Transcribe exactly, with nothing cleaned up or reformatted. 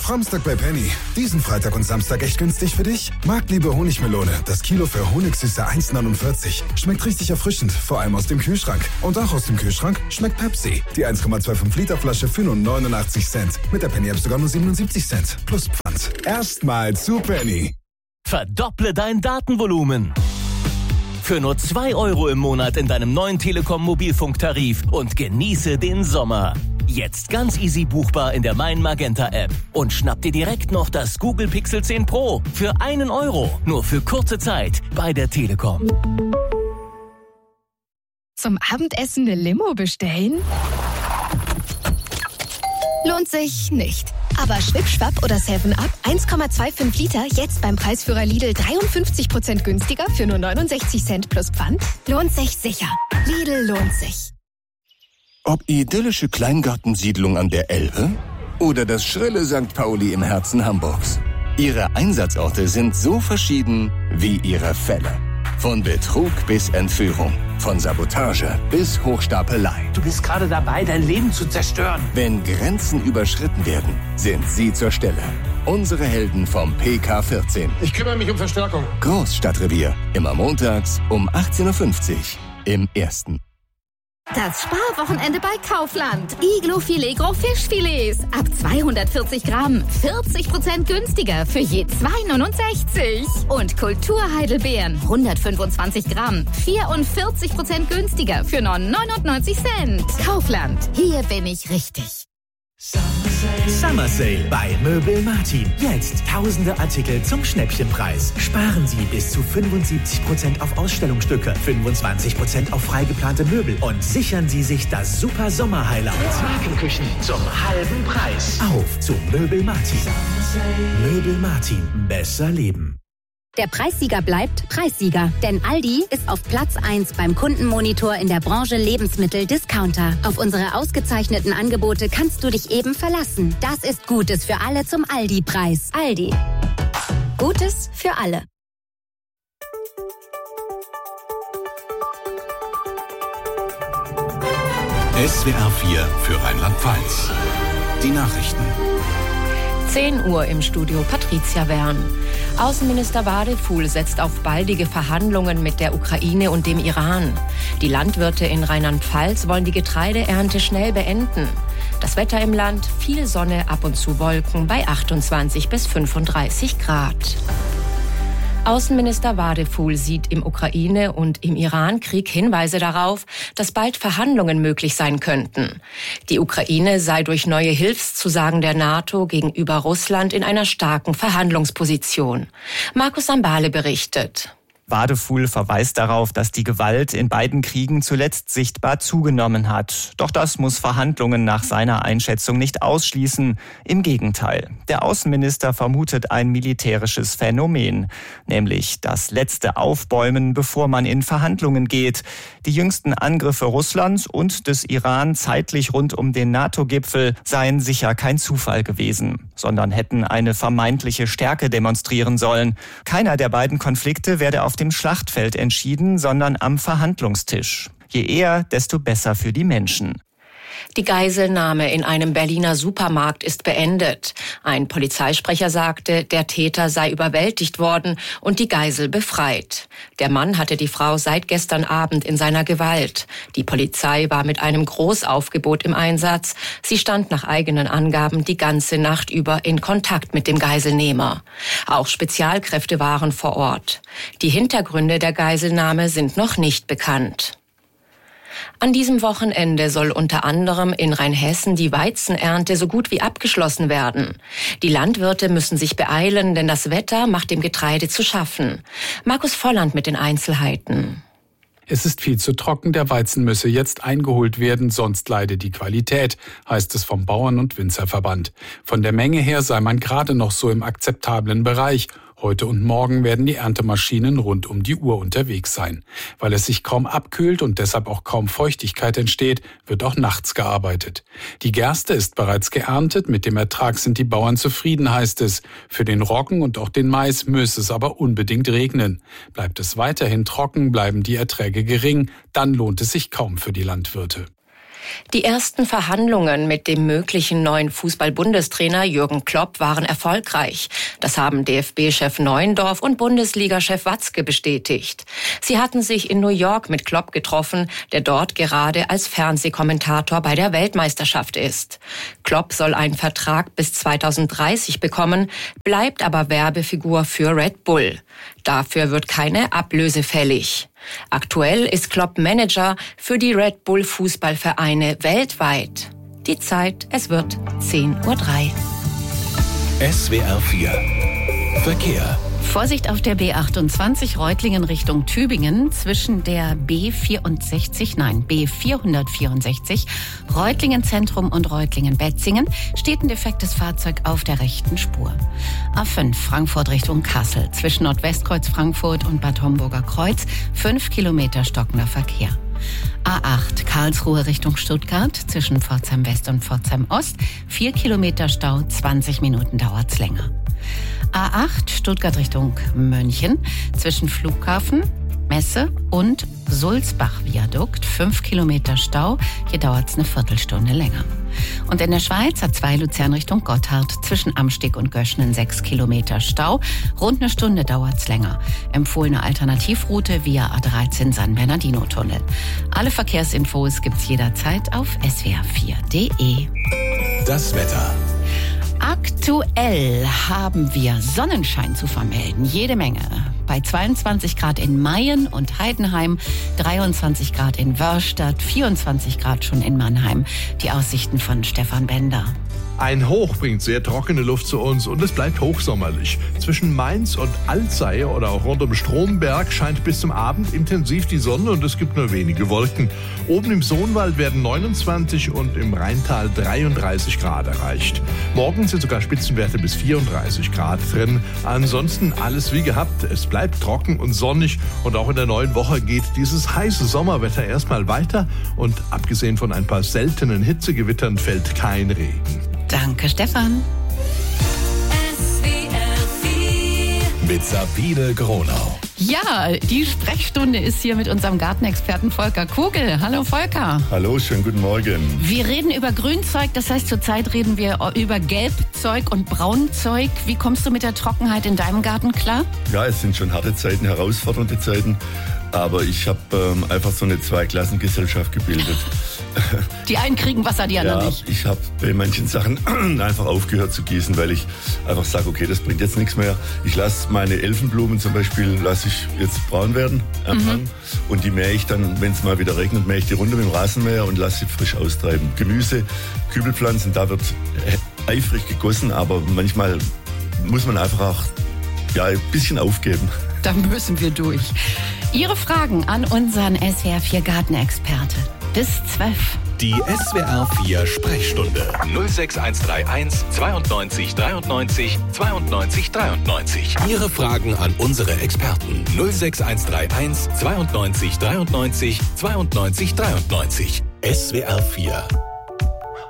Framstag bei Penny. Diesen Freitag und Samstag echt günstig für dich? Marktliebe Honigmelone. Das Kilo für Honigsüße eins neunundvierzig. Schmeckt richtig erfrischend, vor allem aus dem Kühlschrank. Und auch aus dem Kühlschrank schmeckt Pepsi. Die eins Komma fünfundzwanzig Liter Flasche für nur neunundachtzig Cent. Mit der Penny App sogar nur siebenundsiebzig Cent. Plus Pfand. Erstmal zu Penny. Verdopple dein Datenvolumen. Für nur zwei Euro im Monat in deinem neuen Telekom-Mobilfunktarif und genieße den Sommer. Jetzt ganz easy buchbar in der Mein Magenta App. Und schnapp dir direkt noch das Google Pixel zehn Pro für einen Euro. Nur für kurze Zeit bei der Telekom. Zum Abendessen eine Limo bestellen? Lohnt sich nicht. Aber Schwipp-Schwapp oder seven up eins Komma fünfundzwanzig Liter jetzt beim Preisführer Lidl dreiundfünfzig Prozent günstiger für nur neunundsechzig Cent plus Pfand? Lohnt sich sicher. Lidl lohnt sich. Ob idyllische Kleingartensiedlung an der Elbe oder das schrille Sankt Pauli im Herzen Hamburgs. Ihre Einsatzorte sind so verschieden wie ihre Fälle. Von Betrug bis Entführung, von Sabotage bis Hochstapelei. Du bist gerade dabei, dein Leben zu zerstören. Wenn Grenzen überschritten werden, sind sie zur Stelle. Unsere Helden vom P K vierzehn. Ich kümmere mich um Verstärkung. Großstadtrevier, immer montags um achtzehn Uhr fünfzig im Ersten. Das Sparwochenende bei Kaufland. Iglo Filet Gros Fischfilets. Ab zweihundertvierzig Gramm. vierzig Prozent günstiger für je zwei Euro neunundsechzig. Und Kulturheidelbeeren. hundertfünfundzwanzig Gramm. vierundvierzig Prozent günstiger für nur neunundneunzig Cent. Kaufland. Hier bin ich richtig. Summer Sale bei Möbel Martin. Jetzt tausende Artikel zum Schnäppchenpreis. Sparen Sie bis zu fünfundsiebzig Prozent auf Ausstellungsstücke, fünfundzwanzig Prozent auf freigeplante Möbel und sichern Sie sich das super Sommer-Highlight. Markenküchen zum halben Preis. Auf zu Möbel Martin. Möbel Martin. Besser leben. Der Preissieger bleibt Preissieger, denn Aldi ist auf Platz eins beim Kundenmonitor in der Branche Lebensmittel-Discounter. Auf unsere ausgezeichneten Angebote kannst du dich eben verlassen. Das ist Gutes für alle zum Aldi-Preis. Aldi. Gutes für alle. S W R vier für Rheinland-Pfalz. Die Nachrichten. zehn Uhr im Studio Patricia Wern. Außenminister Wadefuhl setzt auf baldige Verhandlungen mit der Ukraine und dem Iran. Die Landwirte in Rheinland-Pfalz wollen die Getreideernte schnell beenden. Das Wetter im Land, viel Sonne, ab und zu Wolken bei achtundzwanzig bis fünfunddreißig Grad. Außenminister Wadefuhl sieht im Ukraine- und im Iran-Krieg Hinweise darauf, dass bald Verhandlungen möglich sein könnten. Die Ukraine sei durch neue Hilfszusagen der NATO gegenüber Russland in einer starken Verhandlungsposition. Markus Sambale berichtet. Wadefuhl verweist darauf, dass die Gewalt in beiden Kriegen zuletzt sichtbar zugenommen hat. Doch das muss Verhandlungen nach seiner Einschätzung nicht ausschließen. Im Gegenteil. Der Außenminister vermutet ein militärisches Phänomen, nämlich das letzte Aufbäumen, bevor man in Verhandlungen geht. Die jüngsten Angriffe Russlands und des Iran zeitlich rund um den NATO-Gipfel seien sicher kein Zufall gewesen, sondern hätten eine vermeintliche Stärke demonstrieren sollen. Keiner der beiden Konflikte werde auf dem Schlachtfeld entschieden, sondern am Verhandlungstisch. Je eher, desto besser für die Menschen. Die Geiselnahme in einem Berliner Supermarkt ist beendet. Ein Polizeisprecher sagte, der Täter sei überwältigt worden und die Geisel befreit. Der Mann hatte die Frau seit gestern Abend in seiner Gewalt. Die Polizei war mit einem Großaufgebot im Einsatz. Sie stand nach eigenen Angaben die ganze Nacht über in Kontakt mit dem Geiselnehmer. Auch Spezialkräfte waren vor Ort. Die Hintergründe der Geiselnahme sind noch nicht bekannt. An diesem Wochenende soll unter anderem in Rheinhessen die Weizenernte so gut wie abgeschlossen werden. Die Landwirte müssen sich beeilen, denn das Wetter macht dem Getreide zu schaffen. Markus Volland mit den Einzelheiten. Es ist viel zu trocken, der Weizen müsse jetzt eingeholt werden, sonst leide die Qualität, heißt es vom Bauern- und Winzerverband. Von der Menge her sei man gerade noch so im akzeptablen Bereich. Heute und morgen werden die Erntemaschinen rund um die Uhr unterwegs sein. Weil es sich kaum abkühlt und deshalb auch kaum Feuchtigkeit entsteht, wird auch nachts gearbeitet. Die Gerste ist bereits geerntet, mit dem Ertrag sind die Bauern zufrieden, heißt es. Für den Roggen und auch den Mais müsse es aber unbedingt regnen. Bleibt es weiterhin trocken, bleiben die Erträge gering, dann lohnt es sich kaum für die Landwirte. Die ersten Verhandlungen mit dem möglichen neuen Fußball-Bundestrainer Jürgen Klopp waren erfolgreich. Das haben D F B-Chef Neuendorf und Bundesliga-Chef Watzke bestätigt. Sie hatten sich in New York mit Klopp getroffen, der dort gerade als Fernsehkommentator bei der Weltmeisterschaft ist. Klopp soll einen Vertrag bis zweitausenddreißig bekommen, bleibt aber Werbefigur für Red Bull. Dafür wird keine Ablöse fällig. Aktuell ist Klopp Manager für die Red Bull Fußballvereine weltweit. Die Zeit, es wird zehn Uhr drei. S W R vier Verkehr. Vorsicht auf der B achtundzwanzig Reutlingen Richtung Tübingen zwischen der B vierundsechzig, nein, B vierhundertvierundsechzig, Reutlingen Zentrum und Reutlingen Betzingen steht ein defektes Fahrzeug auf der rechten Spur. A fünf Frankfurt Richtung Kassel zwischen Nordwestkreuz Frankfurt und Bad Homburger Kreuz, fünf Kilometer stockender Verkehr. A acht Karlsruhe Richtung Stuttgart zwischen Pforzheim West und Pforzheim Ost, vier Kilometer Stau, zwanzig Minuten dauert's länger. A acht Stuttgart Richtung München zwischen Flughafen, Messe und Sulzbach-Viadukt, fünf Kilometer Stau, hier dauert's eine Viertelstunde länger. Und in der Schweiz A zwei Luzern Richtung Gotthard zwischen Amsteg und Göschnen, sechs Kilometer Stau, rund eine Stunde dauert's länger. Empfohlene Alternativroute via A dreizehn San Bernardino-Tunnel. Alle Verkehrsinfos gibt's jederzeit auf s w r vier punkt d e. Das Wetter. Aktuell haben wir Sonnenschein zu vermelden, jede Menge. Bei zweiundzwanzig Grad in Mayen und Heidenheim, dreiundzwanzig Grad in Wörstadt, vierundzwanzig Grad schon in Mannheim. Die Aussichten von Stefan Bender. Ein Hoch bringt sehr trockene Luft zu uns und es bleibt hochsommerlich. Zwischen Mainz und Alzey oder auch rund um Stromberg scheint bis zum Abend intensiv die Sonne und es gibt nur wenige Wolken. Oben im Sohnwald werden neunundzwanzig und im Rheintal dreiunddreißig Grad erreicht. Morgen sind sogar Spitzenwerte bis vierunddreißig Grad drin. Ansonsten alles wie gehabt. Es bleibt trocken und sonnig und auch in der neuen Woche geht dieses heiße Sommerwetter erstmal weiter und abgesehen von ein paar seltenen Hitzegewittern fällt kein Regen. Danke, Stefan. Mit Sabine Gronau. Ja, die Sprechstunde ist hier mit unserem Gartenexperten Volker Kugel. Hallo Volker. Hallo, schönen guten Morgen. Wir reden über Grünzeug, das heißt zurzeit reden wir über Gelbzeug und Braunzeug. Wie kommst du mit der Trockenheit in deinem Garten klar? Ja, es sind schon harte Zeiten, herausfordernde Zeiten. Aber ich habe ähm, einfach so eine Zweiklassengesellschaft gebildet. Die einen kriegen Wasser, die anderen ja, nicht. Ich habe bei manchen Sachen einfach aufgehört zu gießen, weil ich einfach sage, okay, das bringt jetzt nichts mehr. Ich lasse meine Elfenblumen zum Beispiel, lasse ich jetzt braun werden am Hang. Mhm. Und die mähe ich dann, wenn es mal wieder regnet, mähe ich die runter mit dem Rasenmäher und lasse sie frisch austreiben. Gemüse, Kübelpflanzen, da wird eifrig gegossen, aber manchmal muss man einfach auch ja, ein bisschen aufgeben. Da müssen wir durch. Ihre Fragen an unseren S W R vier Gartenexperte. Bis zwölf. Die S W R vier Sprechstunde. null sechs eins drei eins zweiundneunzig dreiundneunzig zweiundneunzig dreiundneunzig. Ihre Fragen an unsere Experten. null sechs eins drei eins zweiundneunzig dreiundneunzig zweiundneunzig dreiundneunzig. S W R vier